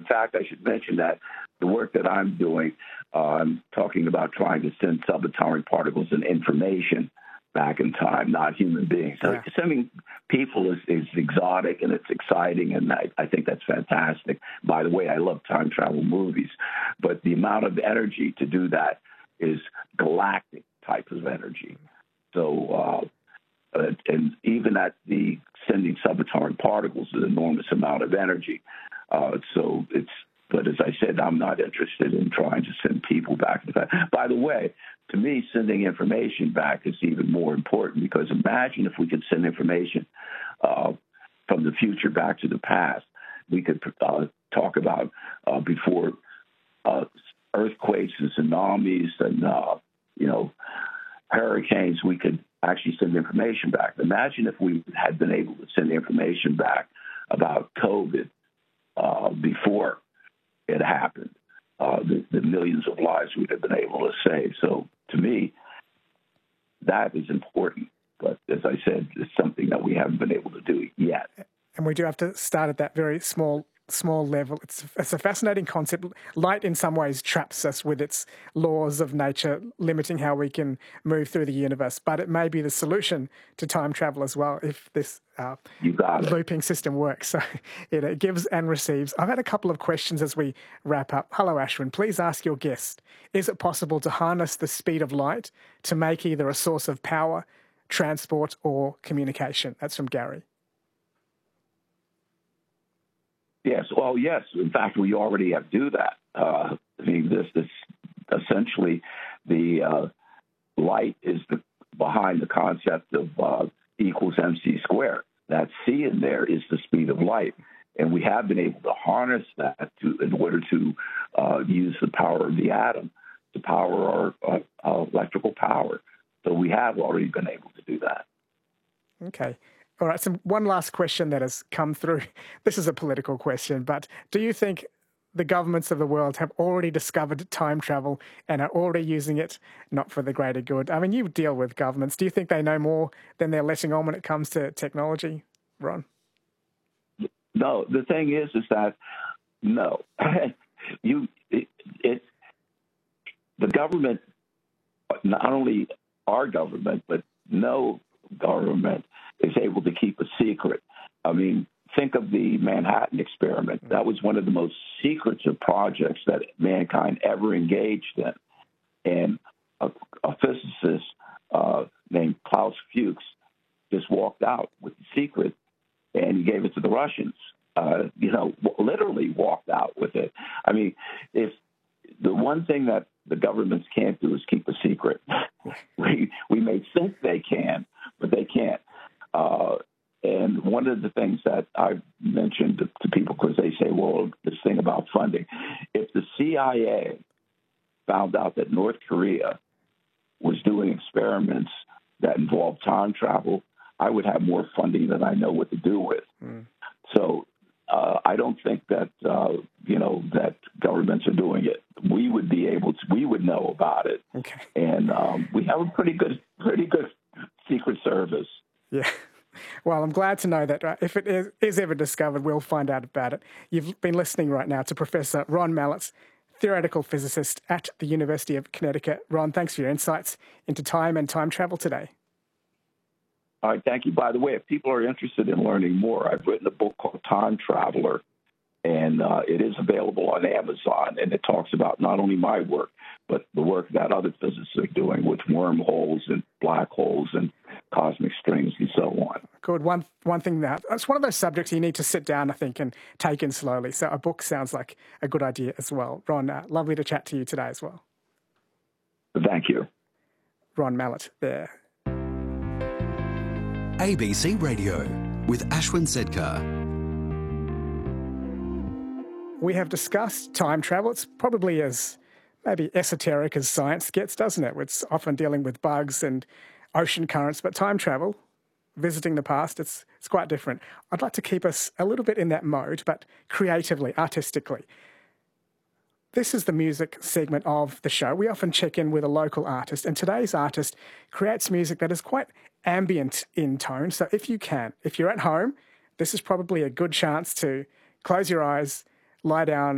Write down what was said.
fact, I should mention that the work that I'm doing, I'm talking about trying to send subatomic particles and information back in time, not human beings. So sending people is exotic and it's exciting, and I think that's fantastic. By the way, I love time travel movies, but the amount of energy to do that is galactic type of energy. So, and even at the sending subatomic particles, is an enormous amount of energy. But as I said, I'm not interested in trying to send people back. By the way, to me, sending information back is even more important, because imagine if we could send information from the future back to the past. We could talk about before earthquakes and tsunamis and, hurricanes, we could actually send information back. Imagine if we had been able to send information back about COVID before it happened, the millions of lives we'd have been able to save. So to me, that is important. But as I said, it's something that we haven't been able to do yet. And we do have to start at that very small level. It's a fascinating concept. Light in some ways traps us with its laws of nature, limiting how we can move through the universe. But it may be the solution to time travel as well, if this looping system works. So it gives and receives. I've had a couple of questions as we wrap up. Hello, Ashwin. Please ask your guest, is it possible to harness the speed of light to make either a source of power, transport, or communication? That's from Gary. Yes. Well, yes. In fact, we already do that. This essentially the light is behind the concept of E equals mc squared. That c in there is the speed of light, and we have been able to harness that in order to use the power of the atom to power our electrical power. So we have already been able to do that. Okay. All right, so one last question that has come through. This is a political question, but do you think the governments of the world have already discovered time travel and are already using it not for the greater good? I mean, you deal with governments. Do you think they know more than they're letting on when it comes to technology, Ron? No, the thing is that no. The government, not only our government, but no government is able to keep a secret. I mean, think of the Manhattan experiment. That was one of the most secretive projects that mankind ever engaged in. And a physicist named Klaus Fuchs just walked out with the secret, and he gave it to the Russians. Literally walked out with it. I mean, if the one thing that the governments can't do is keep a secret. We may think they can, but they can't. And one of the things that I've mentioned to people, because they say, well, this thing about funding, if the CIA found out that North Korea was doing experiments that involved time travel, I would have more funding than I know what to do with. So I don't think that, that governments are doing it. We would be able to, we would know about it. Okay. And we have a pretty good Secret Service. Yeah. Well, I'm glad to know that if it is ever discovered, we'll find out about it. You've been listening right now to Professor Ron Mallett, theoretical physicist at the University of Connecticut. Ron, thanks for your insights into time and time travel today. All right, thank you. By the way, if people are interested in learning more, I've written a book called Time Traveler, and it is available on Amazon, and it talks about not only my work, but the work that other physicists are doing with wormholes and black holes and cosmic strings and so on. Good. One thing that it's one of those subjects you need to sit down, I think, and take in slowly. So a book sounds like a good idea as well. Ron, lovely to chat to you today as well. Thank you. Ron Mallett there. ABC Radio with Ashwin Sedkar. We have discussed time travel. It's probably as maybe esoteric as science gets, doesn't it? It's often dealing with bugs and ocean currents, but time travel, visiting the past, it's quite different. I'd like to keep us a little bit in that mode, but creatively, artistically. This is the music segment of the show. We often check in with a local artist, and today's artist creates music that is quite ambient in tone. So if you're at home, this is probably a good chance to close your eyes, lie down,